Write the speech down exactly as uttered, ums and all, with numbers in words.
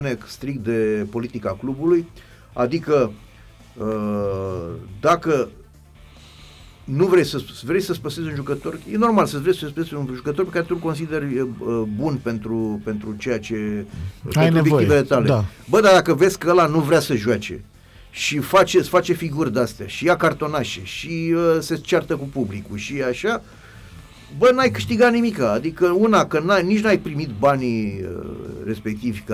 strict de politica clubului, adică dacă nu vrei să vrei să spăsezi un jucător, e normal să vrei să spăsezi un jucător pe care tu îl consideri bun pentru, pentru ceea ce ai nevoie, tale. Da. Bă, dar dacă vezi că ăla nu vrea să joace și face, îți face figuri de-astea și ia cartonașe și uh, se ceartă cu publicul și așa, bă, n-ai câștigat nimica. Adică una, că n-ai, nici n-ai primit banii uh, respectivi